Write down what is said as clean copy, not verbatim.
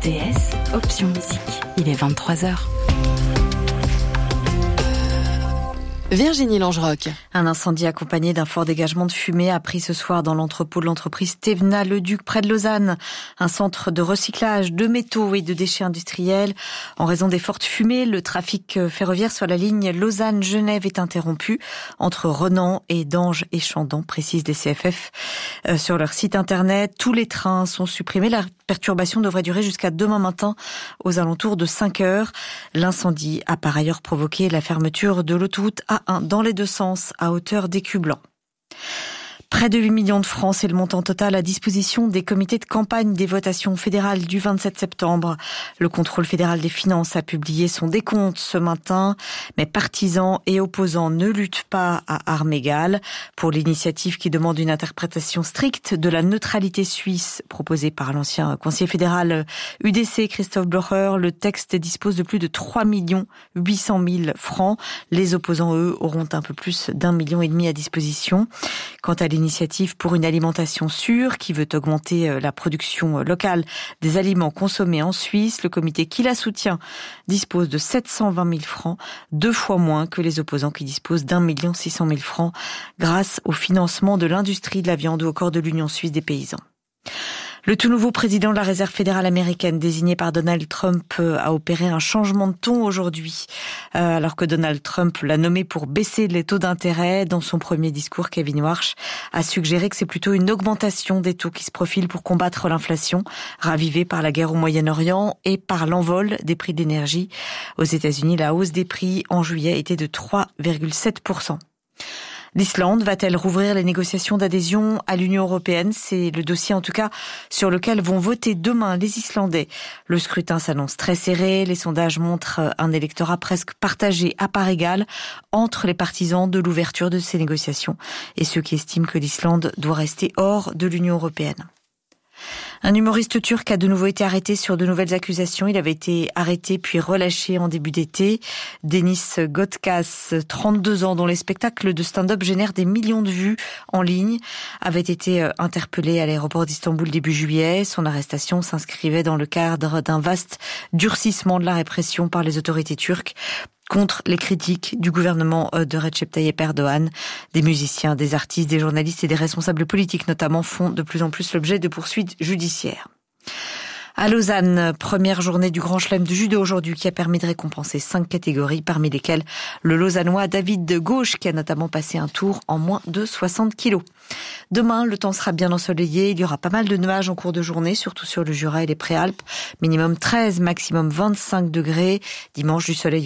DS, option musique. Il est 23h. Virginie Langerock. Un incendie accompagné d'un fort dégagement de fumée a pris ce soir dans l'entrepôt de l'entreprise Thévenat-le-Duc près de Lausanne. Un centre de recyclage de métaux et de déchets industriels. En raison des fortes fumées, le trafic ferroviaire sur la ligne Lausanne-Genève est interrompu entre Renan et Dange et Chandon, précisent les CFF sur leur site internet. Tous les trains sont supprimés. La perturbation devrait durer jusqu'à demain matin aux alentours de 5 heures. L'incendie a par ailleurs provoqué la fermeture de l'autoroute A1 dans les deux sens à hauteur d'Écu Blanc. Près de 8 millions de francs, c'est le montant total à disposition des comités de campagne des votations fédérales du 27 septembre. Le contrôle fédéral des finances a publié son décompte ce matin, mais partisans et opposants ne luttent pas à armes égales. Pour l'initiative qui demande une interprétation stricte de la neutralité suisse proposée par l'ancien conseiller fédéral UDC Christophe Blocher, le texte dispose de plus de 3 800 000 francs. Les opposants, eux, auront un peu plus d'1,5 million à disposition. Quant à l'initiative pour une alimentation sûre qui veut augmenter la production locale des aliments consommés en Suisse, le comité qui la soutient dispose de 720 000 francs, 2 fois moins que les opposants qui disposent d'1 600 000 francs grâce au financement de l'industrie de la viande ou au corps de l'Union suisse des paysans. Le tout nouveau président de la Réserve fédérale américaine, désigné par Donald Trump, a opéré un changement de ton aujourd'hui. Alors que Donald Trump l'a nommé pour baisser les taux d'intérêt, dans son premier discours, Kevin Warsh a suggéré que c'est plutôt une augmentation des taux qui se profile pour combattre l'inflation, ravivée par la guerre au Moyen-Orient et par l'envol des prix de l'énergie. Aux États-Unis, la hausse des prix en juillet était de 3,7%. L'Islande va-t-elle rouvrir les négociations d'adhésion à l'Union européenne ? C'est le dossier en tout cas sur lequel vont voter demain les Islandais. Le scrutin s'annonce très serré. Les sondages montrent un électorat presque partagé à part égale entre les partisans de l'ouverture de ces négociations et ceux qui estiment que l'Islande doit rester hors de l'Union européenne. Un humoriste turc a de nouveau été arrêté sur de nouvelles accusations. Il avait été arrêté puis relâché en début d'été. Denis Gotkas, 32 ans, dont les spectacles de stand-up génèrent des millions de vues en ligne, avait été interpellé à l'aéroport d'Istanbul début juillet. Son arrestation s'inscrivait dans le cadre d'un vaste durcissement de la répression par les autorités turques contre les critiques du gouvernement de Recep Tayyip Erdogan. Des musiciens, des artistes, des journalistes et des responsables politiques notamment font de plus en plus l'objet de poursuites judiciaires. À Lausanne, première journée du Grand Chelem de judo aujourd'hui qui a permis de récompenser 5 catégories, parmi lesquelles le Lausannois David de Gauche qui a notamment passé un tour en moins de 60 kilos. Demain, le temps sera bien ensoleillé, il y aura pas mal de nuages en cours de journée, surtout sur le Jura et les Préalpes. Minimum 13, maximum 25 degrés. Dimanche, du soleil